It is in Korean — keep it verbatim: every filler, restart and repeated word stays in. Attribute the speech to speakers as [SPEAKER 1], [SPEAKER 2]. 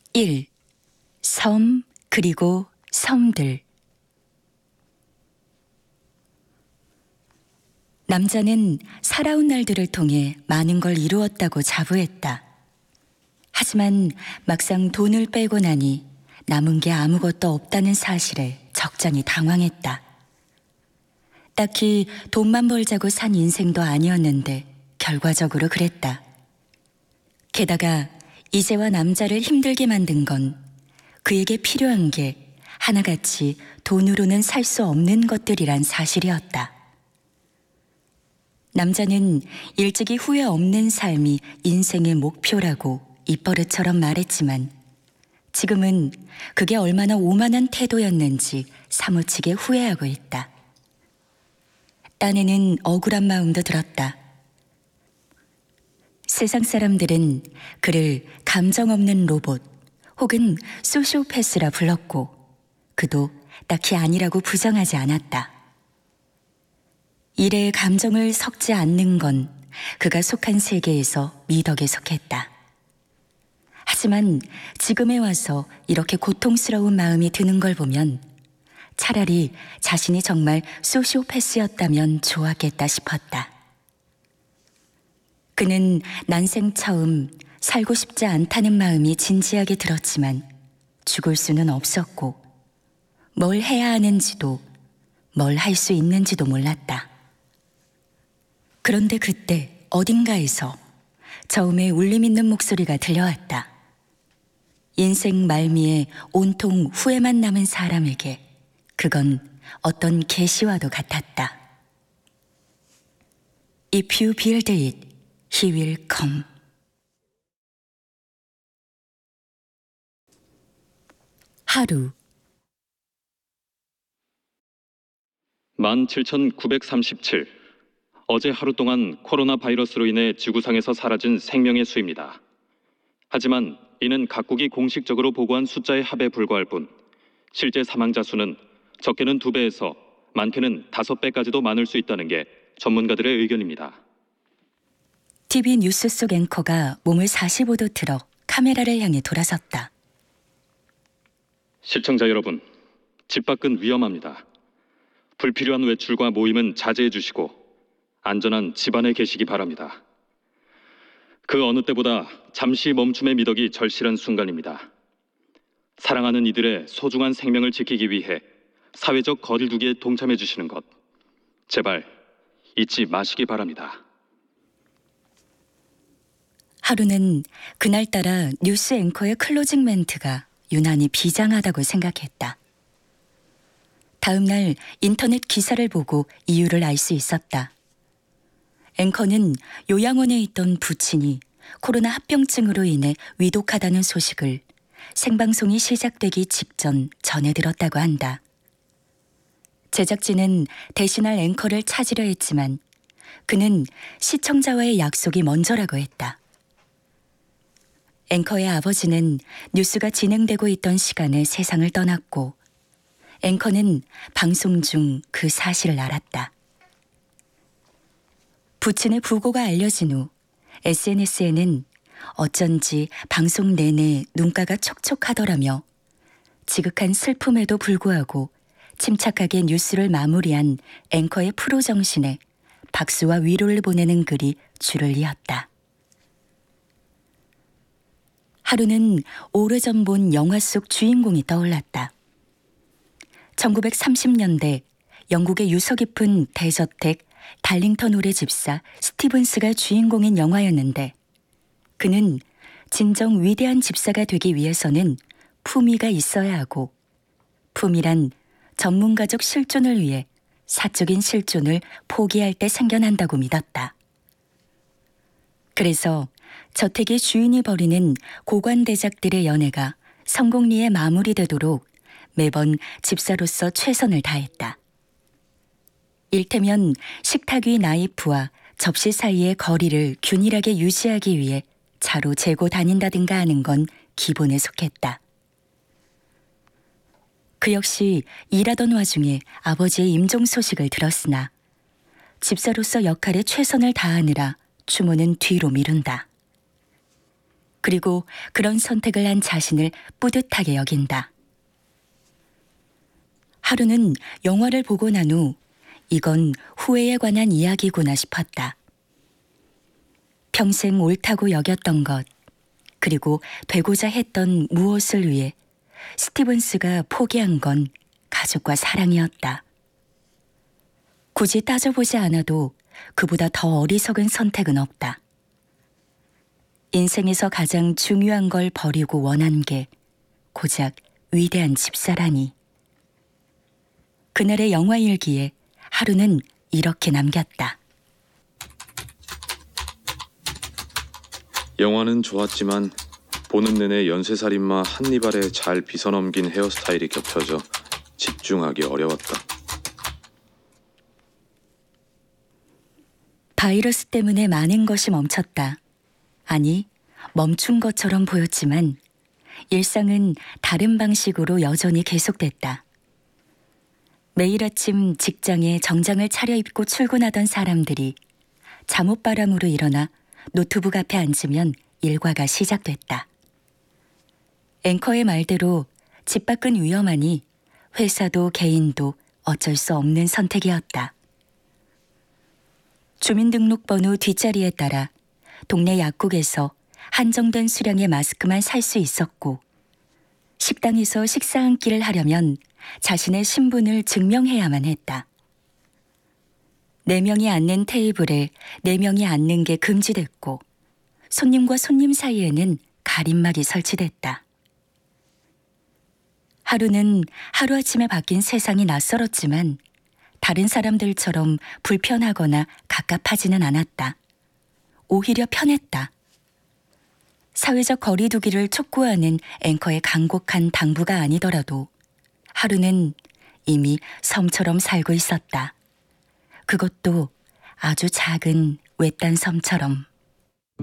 [SPEAKER 1] 일. 섬 그리고 섬들. 남자는 살아온 날들을 통해 많은 걸 이루었다고 자부했다. 하지만 막상 돈을 빼고 나니 남은 게 아무것도 없다는 사실에 적잖이 당황했다. 딱히 돈만 벌자고 산 인생도 아니었는데 결과적으로 그랬다. 게다가 이제와 남자를 힘들게 만든 건 그에게 필요한 게 하나같이 돈으로는 살 수 없는 것들이란 사실이었다. 남자는 일찍이 후회 없는 삶이 인생의 목표라고 입버릇처럼 말했지만 지금은 그게 얼마나 오만한 태도였는지 사무치게 후회하고 있다. 딴에는 억울한 마음도 들었다. 세상 사람들은 그를 감정 없는 로봇 혹은 소시오패스라 불렀고 그도 딱히 아니라고 부정하지 않았다. 일에 감정을 섞지 않는 건 그가 속한 세계에서 미덕에 속했다. 하지만 지금에 와서 이렇게 고통스러운 마음이 드는 걸 보면 차라리 자신이 정말 소시오패스였다면 좋았겠다 싶었다. 그는 난생 처음 살고 싶지 않다는 마음이 진지하게 들었지만 죽을 수는 없었고 뭘 해야 하는지도 뭘 할 수 있는지도 몰랐다. 그런데 그때 어딘가에서 저음의 울림 있는 목소리가 들려왔다. 인생 말미에 온통 후회만 남은 사람에게 그건 어떤 계시와도 같았다. If you build it, he will come. 하루.
[SPEAKER 2] 만 칠천구백삼십칠. 어제 하루 동안 코로나 바이러스로 인해 지구상에서 사라진 생명의 수입니다. 하지만 이는 각국이 공식적으로 보고한 숫자의 합에 불과할 뿐 실제 사망자 수는 적게는 두 배에서 많게는 다섯 배까지도 많을 수 있다는 게 전문가들의 의견입니다.
[SPEAKER 1] 티비 뉴스 속 앵커가 몸을 사십오 도 틀어 카메라를 향해 돌아섰다.
[SPEAKER 2] 시청자 여러분, 집 밖은 위험합니다. 불필요한 외출과 모임은 자제해 주시고 안전한 집 안에 계시기 바랍니다. 그 어느 때보다 잠시 멈춤의 미덕이 절실한 순간입니다. 사랑하는 이들의 소중한 생명을 지키기 위해 사회적 거리두기에 동참해 주시는 것 제발 잊지 마시기 바랍니다.
[SPEAKER 1] 하루는 그날따라 뉴스 앵커의 클로징 멘트가 유난히 비장하다고 생각했다. 다음 날 인터넷 기사를 보고 이유를 알 수 있었다. 앵커는 요양원에 있던 부친이 코로나 합병증으로 인해 위독하다는 소식을 생방송이 시작되기 직전 전해 들었다고 한다. 제작진은 대신할 앵커를 찾으려 했지만 그는 시청자와의 약속이 먼저라고 했다. 앵커의 아버지는 뉴스가 진행되고 있던 시간에 세상을 떠났고 앵커는 방송 중 그 사실을 알았다. 부친의 부고가 알려진 후 에스엔에스에는 어쩐지 방송 내내 눈가가 촉촉하더라며 지극한 슬픔에도 불구하고 침착하게 뉴스를 마무리한 앵커의 프로 정신에 박수와 위로를 보내는 글이 줄을 이었다. 하루는 오래전 본 영화 속 주인공이 떠올랐다. 천구백삼십 년대 영국의 유서 깊은 대저택 달링턴 홀의 집사 스티븐스가 주인공인 영화였는데 그는 진정 위대한 집사가 되기 위해서는 품위가 있어야 하고 품이란 전문가적 실존을 위해 사적인 실존을 포기할 때 생겨난다고 믿었다. 그래서 저택의 주인이 벌이는 고관대작들의 연애가 성공리에 마무리되도록 매번 집사로서 최선을 다했다. 일테면 식탁 위 나이프와 접시 사이의 거리를 균일하게 유지하기 위해 차로 재고 다닌다든가 하는 건 기본에 속했다. 그 역시 일하던 와중에 아버지의 임종 소식을 들었으나 집사로서 역할에 최선을 다하느라 추모는 뒤로 미룬다. 그리고 그런 선택을 한 자신을 뿌듯하게 여긴다. 하루는 영화를 보고 난 후 이건 후회에 관한 이야기구나 싶었다. 평생 옳다고 여겼던 것, 그리고 되고자 했던 무엇을 위해 스티븐스가 포기한 건 가족과 사랑이었다. 굳이 따져보지 않아도 그보다 더 어리석은 선택은 없다. 인생에서 가장 중요한 걸 버리고 원한 게 고작 위대한 집사라니. 그날의 영화 일기에 하루는 이렇게 남겼다.
[SPEAKER 3] 영화는 좋았지만 보는 내내 연쇄살인마 한니발의 잘 빗어넘긴 헤어스타일이 겹쳐져 집중하기 어려웠다.
[SPEAKER 1] 바이러스 때문에 많은 것이 멈췄다. 아니, 멈춘 것처럼 보였지만 일상은 다른 방식으로 여전히 계속됐다. 매일 아침 직장에 정장을 차려입고 출근하던 사람들이 잠옷바람으로 일어나 노트북 앞에 앉으면 일과가 시작됐다. 앵커의 말대로 집 밖은 위험하니 회사도 개인도 어쩔 수 없는 선택이었다. 주민등록번호 뒷자리에 따라 동네 약국에서 한정된 수량의 마스크만 살 수 있었고, 식당에서 식사 한 끼를 하려면 자신의 신분을 증명해야만 했다. 네 명이 앉는 테이블에 네 명이 앉는 게 금지됐고, 손님과 손님 사이에는 가림막이 설치됐다. 하루는 하루아침에 바뀐 세상이 낯설었지만 다른 사람들처럼 불편하거나 갑갑하지는 않았다. 오히려 편했다. 사회적 거리두기를 촉구하는 앵커의 간곡한 당부가 아니더라도 하루는 이미 섬처럼 살고 있었다. 그것도 아주 작은 외딴 섬처럼.